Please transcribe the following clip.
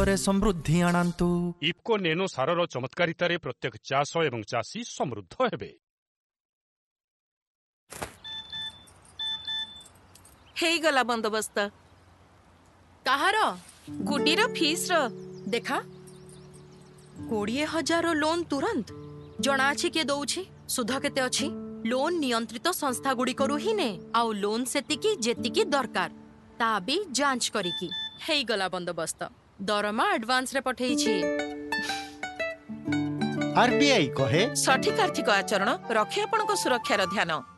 ସମୃଦ୍ଧି ଆଣନ୍ତୁ। ଇଫ୍କୋ ନେନୋ ସାରର ଚମତ୍କାରିତାରେ ପ୍ରତ୍ୟେକ ଚାଷ ଏବଂ ଚାଷୀ ସମୃଦ୍ଧ ହେବେ। ହେଇଗଲା ବନ୍ଦୋବସ୍ତ। କାହାର? ଗୁଡିର ଫିସ୍ର। ଦେଖା 20,000 ଲୋନ୍ ତୁରନ୍ତ। ଜଣା ଅଛି କିଏ ଦଉଛି, ସୁଧ କେତେ ଅଛି। ଲୋନ୍ ନିୟନ୍ତ୍ରିତ ସଂସ୍ଥା ଗୁଡ଼ିକରୁ ହିଁ ନେ, ଆଉ ଲୋନ୍ ସେତିକି ଯେତିକି ଦରକାର, ତା ବି ଯାଞ୍ଚ କରିକି। ହେଇଗଲା ବନ୍ଦୋବସ୍ତ। ଦରମା ଆଡଭାନ୍ସରେ ପଠେଇଛି। ଆରବିଆଇ କହେ ସଠିକ ଆର୍ଥିକ ଆଚରଣ ରଖେ ଆପଣଙ୍କ ସୁରକ୍ଷାର ଧ୍ୟାନ।